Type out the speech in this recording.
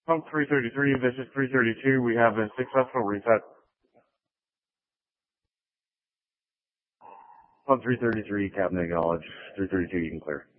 Pump 333, this is 332. We have a successful reset. Pump 333, cabin acknowledge. 332, you can clear.